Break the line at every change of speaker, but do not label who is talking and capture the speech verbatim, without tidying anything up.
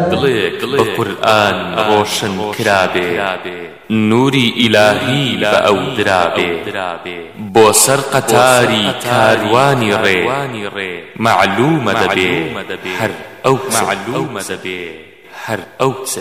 دڵێک بە قورئان ڕۆشن کرابێ نوری ئیلاهی بە ئەو درابێ بۆ سەر قەتاری کاروانی ڕێ معلومە دەبێ هەر ئەو معلومە دەبێ هەر ئەو